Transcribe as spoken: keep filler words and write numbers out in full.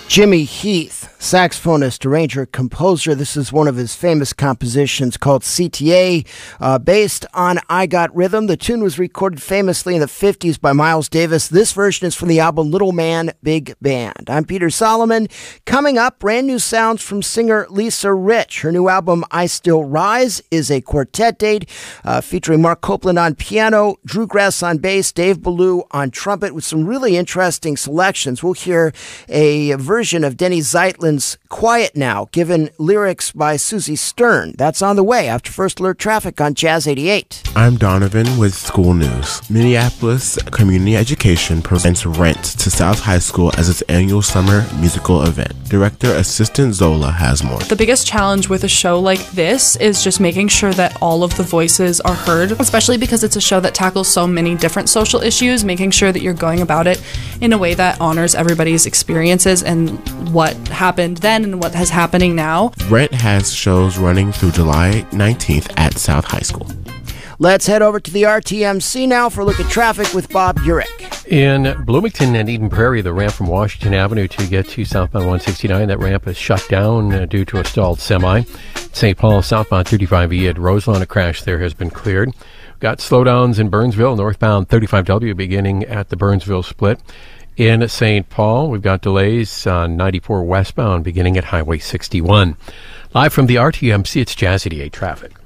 Jimmy Heath, saxophonist, arranger, composer. This is one of his famous compositions called C T A, uh, based on I Got Rhythm. The tune was recorded famously in the fifties by Miles Davis. This version is from the album Little Man, Big Band. I'm Peter Solomon. Coming up, brand new sounds from singer Lisa Rich. Her new album, I Still Rise, is a quartet date uh, featuring Mark Copeland on piano, Drew Grass on bass, Dave Ballou on trumpet, with some really interesting selections. We'll hear a version of Denny Zeitlin's Quiet Now, given lyrics by Susie Stern. That's on the way after First Alert Traffic on Jazz eighty-eight. I'm Donovan with School News. Minneapolis Community Education presents Rent to South High School as its annual summer musical event. Director Assistant Zola has more. The biggest challenge with a show like this is just making sure that all of the voices are heard, especially because it's a show that tackles so many different social issues, making sure that you're going about it in a way that honors everybody's experiences and what happened then and what is happening now. Rent has shows running through July nineteenth at South High School. Let's head over to the R T M C now for a look at traffic with Bob Urich. In Bloomington and Eden Prairie, the ramp from Washington Avenue to get to southbound one sixty-nine, that ramp is shut down uh, due to a stalled semi. Saint Paul southbound thirty-five E at Roselawn, a crash there has been cleared. Got slowdowns in Burnsville, northbound thirty-five W beginning at the Burnsville split. In Saint Paul, we've got delays on ninety-four westbound beginning at Highway sixty-one. Live from the R T M C, it's Jazz eighty-eight traffic.